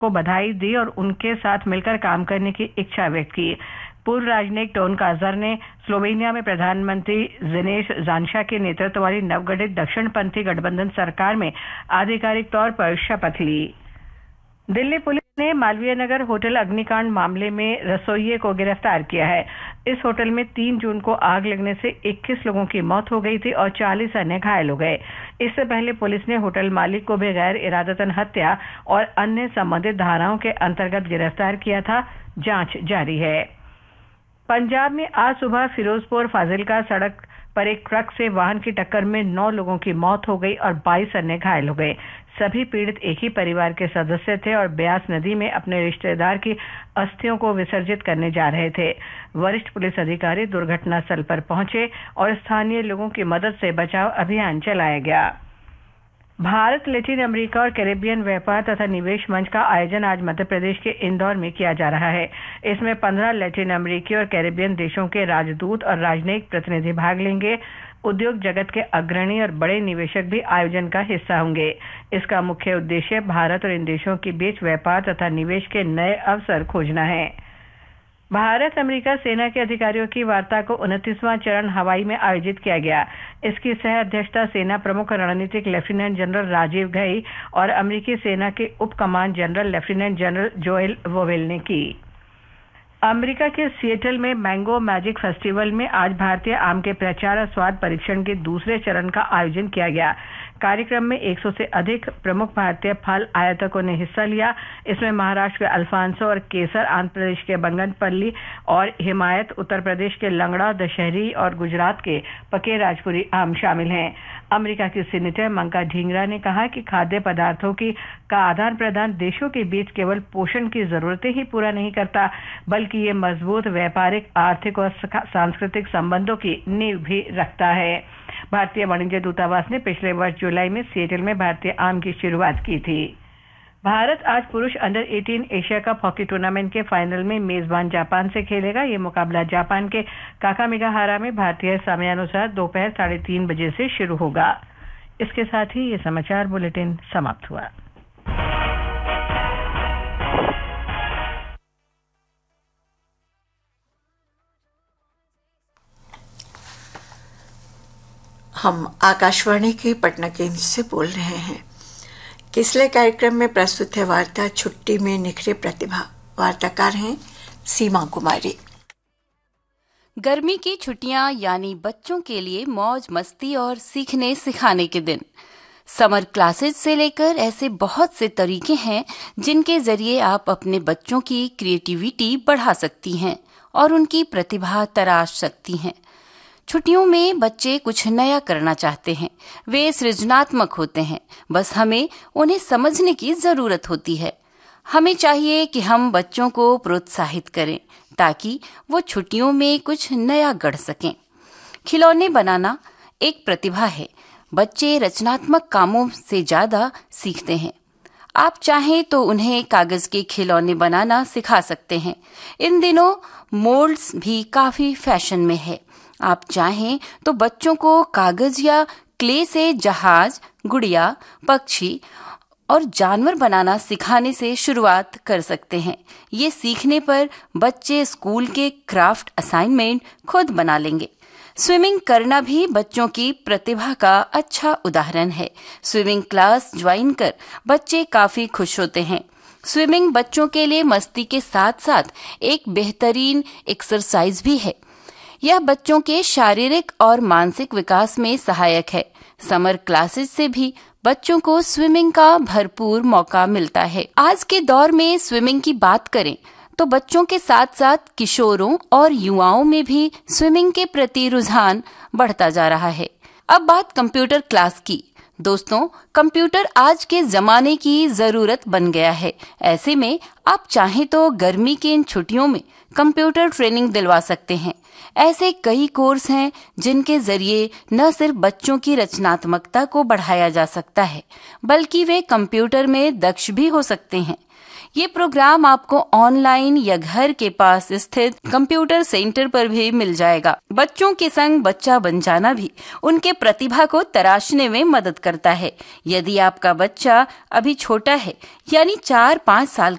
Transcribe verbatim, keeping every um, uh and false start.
को बधाई दी और उनके साथ मिलकर काम करने की इच्छा व्यक्त की। पूर्व राजनयिक टोन काजर ने स्लोवेनिया में प्रधानमंत्री ज़नेश ज़ांशा के नेतृत्व वाली नवगठित दक्षिणपंथी गठबंधन सरकार में आधिकारिक तौर पर शपथ ली। दिल्ली पुलिस ने मालवीय नगर होटल अग्निकांड मामले में रसोइये को गिरफ्तार किया है। इस होटल में तीन जून को आग लगने से इक्कीस लोगों की मौत हो गई थी और चालीस अन्य घायल हो गए। इससे पहले पुलिस ने होटल मालिक को भी गैर इरादतन हत्या और अन्य संबंधित धाराओं के अंतर्गत गिरफ्तार किया था। जांच जारी है। पंजाब में आज सुबह फिरोजपुर फाजिलका सड़क पर एक ट्रक से वाहन की टक्कर में नौ लोगों की मौत हो गई और बाईस अन्य घायल हो गए। सभी पीड़ित एक ही परिवार के सदस्य थे और ब्यास नदी में अपने रिश्तेदार की अस्थियों को विसर्जित करने जा रहे थे। वरिष्ठ पुलिस अधिकारी दुर्घटना स्थल पर पहुंचे और स्थानीय लोगों की मदद से बचाव अभियान चलाया गया। भारत लैटिन अमेरिका और कैरेबियन व्यापार तथा निवेश मंच का आयोजन आज मध्य प्रदेश के इंदौर में किया जा रहा है। इसमें पंद्रह लैटिन अमेरिकी और कैरेबियन देशों के राजदूत और राजनयिक प्रतिनिधि भाग लेंगे। उद्योग जगत के अग्रणी और बड़े निवेशक भी आयोजन का हिस्सा होंगे। इसका मुख्य उद्देश्य भारत और इन देशों के बीच व्यापार तथा निवेश के नए अवसर खोजना है। भारत अमेरिका सेना के अधिकारियों की वार्ता को उनतीसवां चरण हवाई में आयोजित किया गया। इसकी सह अध्यक्षता सेना प्रमुख रणनीतिक लेफ्टिनेंट जनरल राजीव घई और अमेरिकी सेना के उप command general lieutenant general Joel vowel ने की। अमेरिका के सिएटल में मैंगो मैजिक फेस्टिवल में आज भारतीय आम के प्रचार और स्वाद परीक्षण के दूसरे चरण का आयोजन किया गया। कार्यक्रम में सौ से अधिक प्रमुख भारतीय फल आयातकों ने हिस्सा लिया। इसमें महाराष्ट्र के अल्फांसो और केसर, आंध्र प्रदेश के बंगनपल्ली और हिमायत, उत्तर प्रदेश के लंगड़ा, दशहरी और गुजरात के पके राजपुरी आम शामिल हैं। अमेरिका की सीनेटर मंका ढींगरा ने कहा कि खाद्य पदार्थों की का आदान प्रदान देशों के बीच केवल पोषण की जरूरतें ही पूरा नहीं करता, बल्कि ये मजबूत व्यापारिक, आर्थिक और सांस्कृतिक संबंधों की नींव भी रखता है। भारतीय वाणिज्य दूतावास ने पिछले वर्ष जुलाई में सिएटल में भारतीय आम की शुरुआत की थी। भारत आज पुरुष अंडर अठारह एशिया कप हॉकी टूर्नामेंट के फाइनल में मेजबान जापान से खेलेगा। ये मुकाबला जापान के काकामिगाहारा में भारतीय समयानुसार दोपहर साढ़े तीन बजे से शुरू होगा। इसके साथ ही ये समाचार बुलेटिन समाप्त हुआ। हम आकाशवाणी के पटना केंद्र से बोल रहे हैं। किसले कार्यक्रम में प्रस्तुत है वार्ता छुट्टी में निखरे प्रतिभा। वार्ताकार हैं सीमा कुमारी। गर्मी की छुट्टियां यानी बच्चों के लिए मौज मस्ती और सीखने सिखाने के दिन। समर क्लासेस से लेकर ऐसे बहुत से तरीके हैं जिनके जरिए आप अपने बच्चों की क्रिएटिविटी बढ़ा सकती हैं और उनकी प्रतिभा तराश सकती हैं। छुट्टियों में बच्चे कुछ नया करना चाहते हैं, वे सृजनात्मक होते हैं, बस हमें उन्हें समझने की जरूरत होती है। हमें चाहिए कि हम बच्चों को प्रोत्साहित करें ताकि वो छुट्टियों में कुछ नया गढ़ सकें। खिलौने बनाना एक प्रतिभा है। बच्चे रचनात्मक कामों से ज्यादा सीखते हैं। आप चाहें तो उन्हें कागज के खिलौने बनाना सिखा सकते हैं। इन दिनों मोल्ड्स भी काफी फैशन में है। आप चाहें तो बच्चों को कागज या क्ले से जहाज, गुड़िया, पक्षी और जानवर बनाना सिखाने से शुरुआत कर सकते हैं। ये सीखने पर बच्चे स्कूल के क्राफ्ट असाइनमेंट खुद बना लेंगे। स्विमिंग करना भी बच्चों की प्रतिभा का अच्छा उदाहरण है। स्विमिंग क्लास ज्वाइन कर बच्चे काफी खुश होते हैं। स्विमिंग बच्चों के लिए मस्ती के साथ साथ एक बेहतरीन एक्सरसाइज भी है। यह बच्चों के शारीरिक और मानसिक विकास में सहायक है। समर क्लासेस से भी बच्चों को स्विमिंग का भरपूर मौका मिलता है। आज के दौर में स्विमिंग की बात करें तो बच्चों के साथ साथ किशोरों और युवाओं में भी स्विमिंग के प्रति रुझान बढ़ता जा रहा है। अब बात कंप्यूटर क्लास की। दोस्तों, कंप्यूटर आज के जमाने की जरूरत बन गया है। ऐसे में आप चाहें तो गर्मी की इन छुट्टियों में कंप्यूटर ट्रेनिंग दिलवा सकते हैं। ऐसे कई कोर्स हैं जिनके जरिए न सिर्फ बच्चों की रचनात्मकता को बढ़ाया जा सकता है, बल्कि वे कंप्यूटर में दक्ष भी हो सकते हैं। ये प्रोग्राम आपको ऑनलाइन या घर के पास स्थित कंप्यूटर सेंटर पर भी मिल जाएगा। बच्चों के संग बच्चा बन जाना भी उनके प्रतिभा को तराशने में मदद करता है। यदि आपका बच्चा अभी छोटा है यानी चार पाँच साल